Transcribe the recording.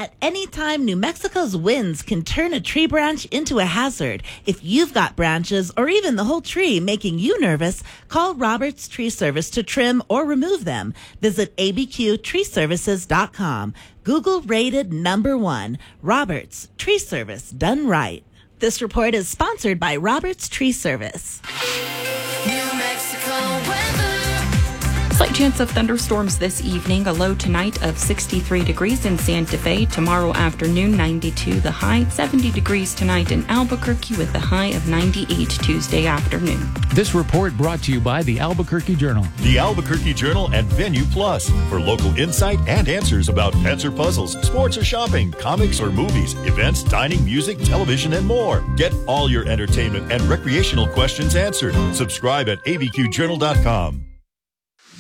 At any time, New Mexico's winds can turn a tree branch into a hazard. If you've got branches or even the whole tree making you nervous, call Roberts Tree Service to trim or remove them. Visit abqtreeservices.com. Google rated #1. Roberts Tree Service, done right. This report is sponsored by Roberts Tree Service. New Mexico weather. Slight chance of thunderstorms this evening, a low tonight of 63 degrees in Santa Fe. Tomorrow afternoon, 92 the high, 70 degrees tonight in Albuquerque with the high of 98 Tuesday afternoon. This report brought to you by the Albuquerque Journal. The Albuquerque Journal and Venue Plus for local insight and answers about pets or puzzles, sports or shopping, comics or movies, events, dining, music, television, and more. Get all your entertainment and recreational questions answered. Subscribe at abqjournal.com.